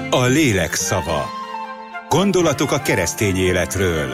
A lélek szava. Gondolatok a keresztény életről.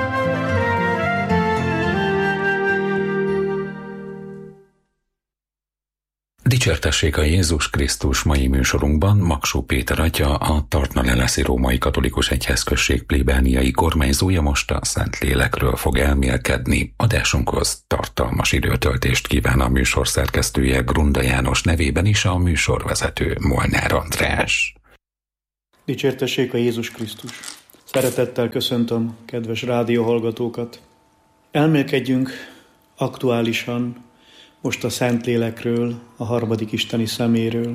Dicsértessék a Jézus Krisztus mai műsorunkban Maksó Péter atya, a Tartna-Leleszi Római Katolikus Egyházközség plébániai kormányzója most a Szentlélekről fog elmélkedni. Adásunkhoz tartalmas időtöltést kíván a műsor szerkesztője Grunda János, nevében is a műsorvezető Molnár András. Dicsértessék a Jézus Krisztus! Szeretettel köszöntöm kedves rádióhallgatókat! Elmélkedjünk aktuálisan most a Szentlélekről, a harmadik isteni szeméről,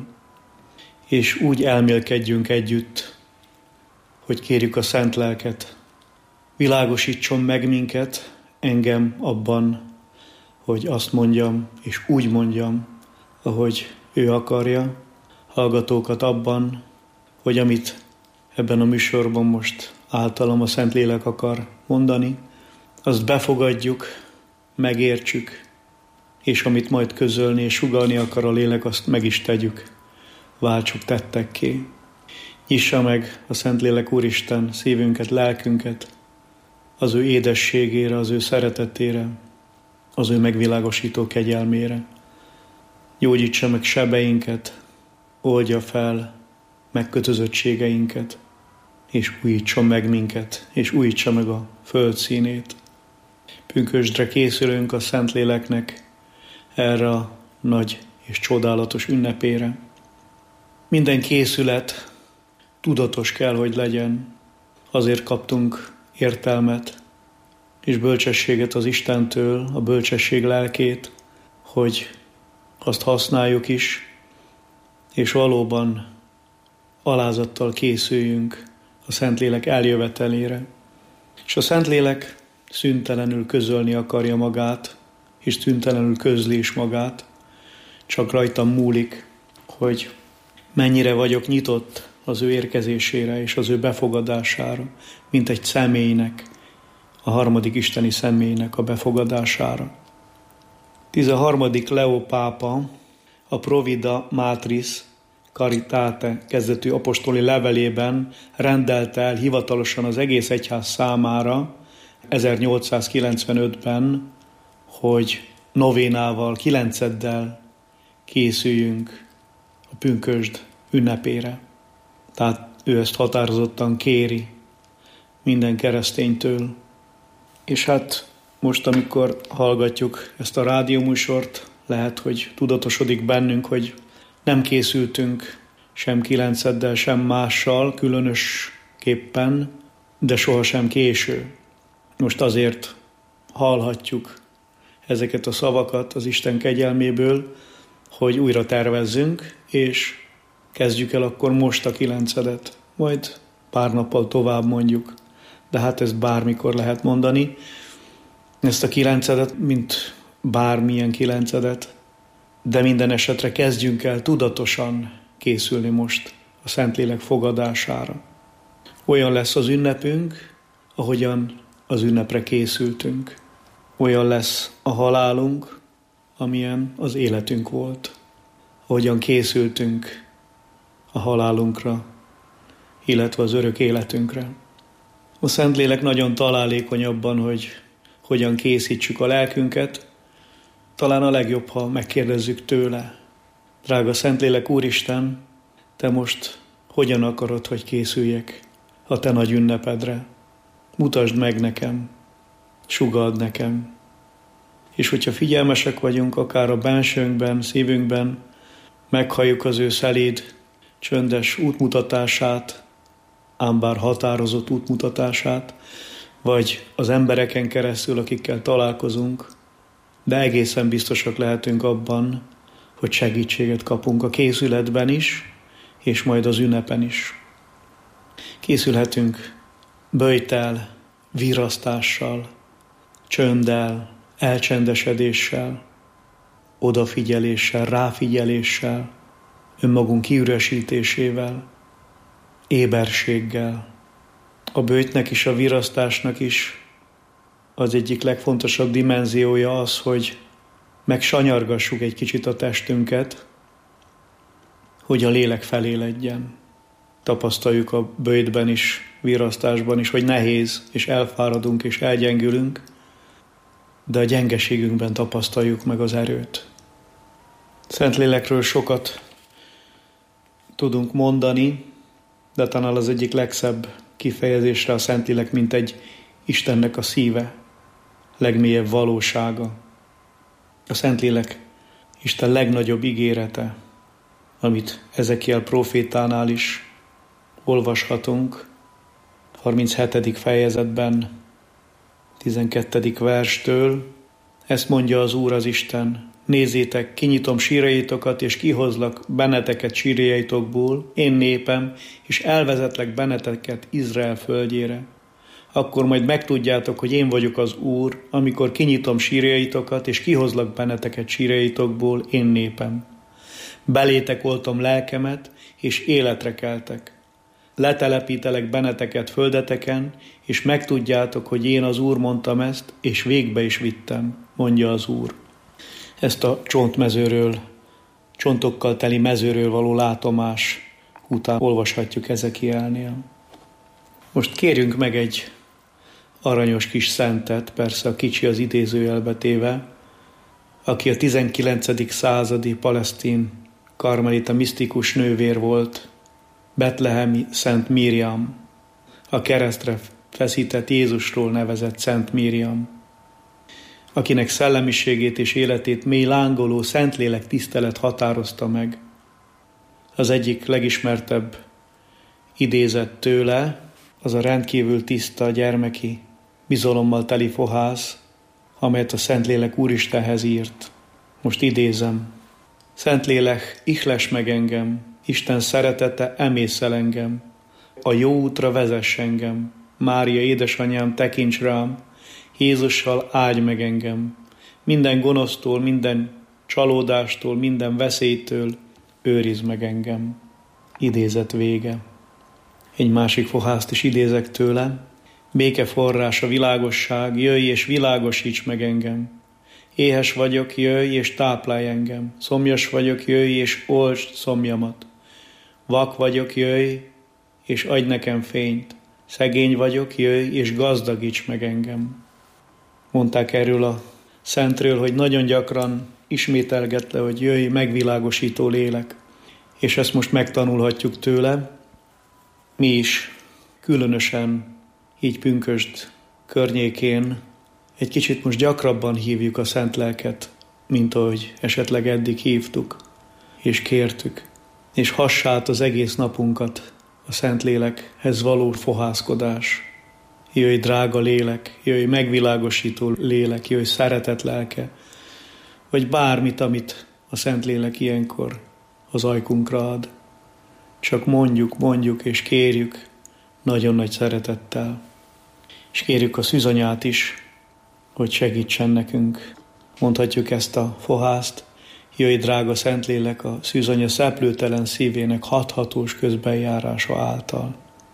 és úgy elmélkedjünk együtt, hogy kérjük a Szent Lelket, világosítson meg minket, engem abban, hogy azt mondjam, és úgy mondjam, ahogy ő akarja, hallgatókat abban, hogy amit ebben a műsorban most általam a Szentlélek akar mondani, azt befogadjuk, megértsük, és amit majd közölni és sugallni akar a lélek, azt meg is tegyük, váltsuk tettekké. Nyissa meg a Szentlélek Úristen szívünket, lelkünket az ő édességére, az ő szeretetére, az ő megvilágosító kegyelmére. Gyógyítsa meg sebeinket, oldja fel megkötözöttségeinket, és újítson meg minket, és újítsa meg a föld színét. Pünkösdre készülünk a Szentléleknek, erre a nagy és csodálatos ünnepére. Minden készület tudatos kell, hogy legyen. Azért kaptunk értelmet és bölcsességet az Istentől, a bölcsesség lelkét, hogy azt használjuk is, és valóban alázattal készüljünk a Szentlélek eljövetelére. És a Szentlélek szüntelenül közölni akarja magát, és szüntelenül közli is magát, csak rajtam múlik, hogy mennyire vagyok nyitott az ő érkezésére és az ő befogadására, mint egy személynek, a harmadik isteni személynek a befogadására. 13. Leó pápa a Provida Matris Caritate kezdetű apostoli levelében rendelte el hivatalosan az egész egyház számára 1895-ben, hogy novénával, kilenceddel készüljünk a pünkösd ünnepére. Tehát ő ezt határozottan kéri minden kereszténytől. És hát most, amikor hallgatjuk ezt a rádióműsort, lehet, hogy tudatosodik bennünk, hogy nem készültünk sem kilenceddel, sem mással, különösképpen, de sohasem késő. Most azért hallhatjuk ezeket a szavakat az Isten kegyelméből, hogy újra tervezzünk, és kezdjük el akkor most a kilencedet. Majd pár nappal tovább mondjuk, de hát ezt bármikor lehet mondani. Ezt a kilencedet, mint bármilyen kilencedet, de minden esetre kezdjünk el tudatosan készülni most a Szentlélek fogadására. Olyan lesz az ünnepünk, ahogyan az ünnepre készültünk. Olyan lesz a halálunk, amilyen az életünk volt. Ahogyan készültünk a halálunkra, illetve az örök életünkre. A Szentlélek nagyon találékony abban, hogy hogyan készítsük a lelkünket. Talán a legjobb, ha megkérdezzük tőle. Drága Szentlélek Úristen, te most hogyan akarod, hogy készüljek a te nagy ünnepedre? Mutasd meg nekem, sugald nekem. És hogyha figyelmesek vagyunk, akár a bensőnkben, szívünkben, meghalljuk az ő szeléd, csöndes útmutatását, ám bár határozott útmutatását, vagy az embereken keresztül, akikkel találkozunk, de egészen biztosak lehetünk abban, hogy segítséget kapunk a készületben is, és majd az ünnepen is. Készülhetünk böjttel, virrasztással, csönddel, elcsendesedéssel, odafigyeléssel, ráfigyeléssel, önmagunk kiüresítésével, éberséggel. A böjtnek és a virrasztásnak is az egyik legfontosabb dimenziója az, hogy megsanyargassuk egy kicsit a testünket, hogy a lélek feléledjen. tapasztaljuk a böjtben is, virrasztásban is, hogy nehéz, és elfáradunk, és elgyengülünk, de a gyengeségünkben tapasztaljuk meg az erőt. Szentlélekről sokat tudunk mondani, de talán az egyik legszebb kifejezésre a Szentlélek, mint egy Istennek a szíve, legmélyebb valósága. A Szentlélek Isten legnagyobb ígérete, amit Ezekiel prófétánál is olvashatunk, 37. fejezetben, 12. verstől. Ezt mondja az Úr az Isten: nézzétek, kinyitom sírjaitokat, és kihozlak benneteket sírjaitokból, én népem, és elvezetlek benneteket Izrael földjére. Akkor majd megtudjátok, hogy én vagyok az Úr, amikor kinyitom sírjaitokat, és kihozlak benneteket sírjaitokból, én népem. Belétek oltom lelkemet, és életre keltek. Letelepítelek benneteket földeteken, és megtudjátok, hogy én az Úr mondtam ezt, és végbe is vittem, mondja az Úr. Ezt a csontmezőről, csontokkal teli mezőről való látomás után olvashatjuk Ezekielnél. Most kérjünk meg egy aranyos kis szentet, persze a kicsi az idézőjelbe téve, aki a 19. századi palesztin karmelita misztikus nővér volt, betlehemi Szent Miriam, a keresztre feszített Jézusról nevezett Szent Miriam, akinek szellemiségét és életét mély lángoló Szentlélek tisztelet határozta meg. Az egyik legismertebb idézet tőle az a rendkívül tiszta gyermeki, bizalommal teli fohász, amelyet a Szentlélek Úristenhez írt. Most idézem: Szentlélek, ihles meg engem, Isten szeretete emészel engem, a jó útra vezess engem, Mária édesanyám, tekints rám, Jézussal áldj meg engem, minden gonosztól, minden csalódástól, minden veszélytől őrizd meg engem. Idézet vége. Egy másik fohászt is idézek tőle: béke forrása, világosság, jöjj és világosíts meg engem. Éhes vagyok, jöjj és táplálj engem. Szomjas vagyok, jöjj és oltsd szomjamat. Vak vagyok, jöjj és adj nekem fényt. Szegény vagyok, jöjj és gazdagíts meg engem. Mondták erről a Szentről, hogy nagyon gyakran ismételgette, hogy jöjj, megvilágosító lélek. És ezt most megtanulhatjuk tőle. Mi is különösen így pünkösd környékén egy kicsit most gyakrabban hívjuk a Szent Lelket, mint ahogy esetleg eddig hívtuk és kértük. És hassát az egész napunkat a Szentlélekhez való fohászkodás. Jöjj, drága lélek, jöjj, megvilágosító lélek, jöjj, szeretet lelke, vagy bármit, amit a Szentlélek ilyenkor az ajkunkra ad. Csak mondjuk és kérjük nagyon nagy szeretettel. És kérjük a szűzanyát is, hogy segítsen nekünk. Mondhatjuk ezt a fohászt: jöjj, drága Szentlélek, a szűzanya szeplőtelen szívének hathatós közbenjárása által.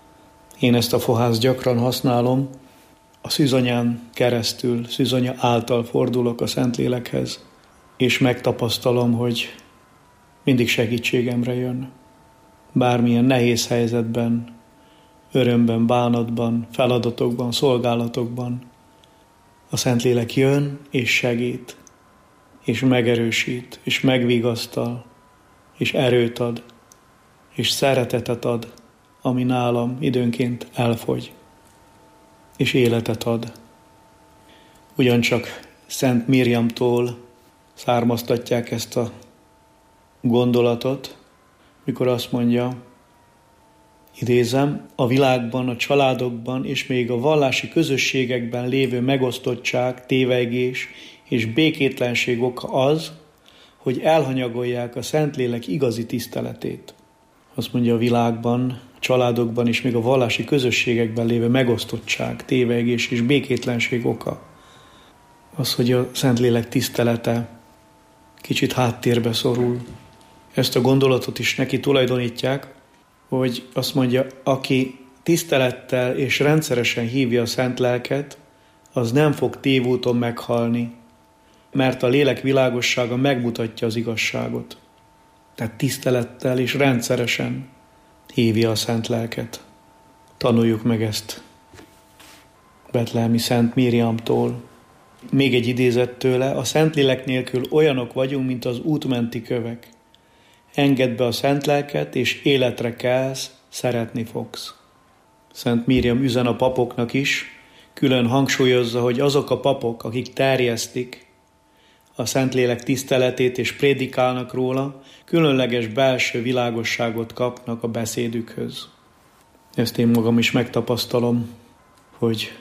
Én ezt a fohászt gyakran használom, a szűzanyán keresztül, szűzanya által fordulok a Szentlélekhez, és megtapasztalom, hogy mindig segítségemre jön. Bármilyen nehéz helyzetben, örömben, bánatban, feladatokban, szolgálatokban a Szentlélek jön és segít, és megerősít, és megvigasztal, és erőt ad, és szeretetet ad, ami nálam időnként elfogy, és életet ad. Ugyancsak Szent Miriamtól származtatják ezt a gondolatot, mikor azt mondja, idézem: a világban, a családokban és még a vallási közösségekben lévő megosztottság, tévegés és békétlenség oka az, hogy elhanyagolják a Szentlélek igazi tiszteletét. Azt mondja, a világban, a családokban és még a vallási közösségekben lévő megosztottság, tévegés és békétlenség oka az, hogy a Szentlélek tisztelete kicsit háttérbe szorul. Ezt a gondolatot is neki tulajdonítják, hogy azt mondja, aki tisztelettel és rendszeresen hívja a Szent Lelket, az nem fog tévúton meghalni, mert a lélek világossága megmutatja az igazságot. Tehát tisztelettel és rendszeresen hívja a Szent Lelket. Tanuljuk meg ezt betlehemi Szent Miriamtól. Még egy idézet tőle: a Szentlélek nélkül olyanok vagyunk, mint az útmenti kövek. Engedd be a Szent Lelket, és életre kelsz, szeretni fogsz. Szent Miriam üzen a papoknak is, külön hangsúlyozza, hogy azok a papok, akik terjesztik a Szentlélek tiszteletét és prédikálnak róla, különleges belső világosságot kapnak a beszédükhöz. Ezt én magam is megtapasztalom, hogy